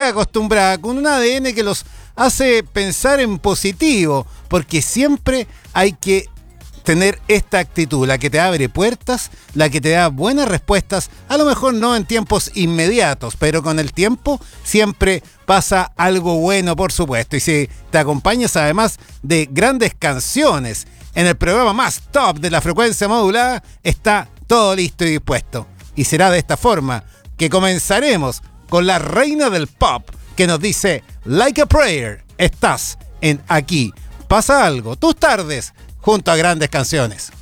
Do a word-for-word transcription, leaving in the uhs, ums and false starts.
acostumbrada, con un A D N que los hace pensar en positivo, porque siempre hay que tener esta actitud, la que te abre puertas, la que te da buenas respuestas, a lo mejor no en tiempos inmediatos, pero con el tiempo siempre pasa algo bueno, por supuesto. Y si te acompañas además de grandes canciones en el programa más top de la frecuencia modulada, está todo listo y dispuesto. Y será de esta forma que comenzaremos con la reina del pop, que nos dice Like a Prayer. Estás en Aquí Pasa Algo, tus tardes junto a grandes canciones.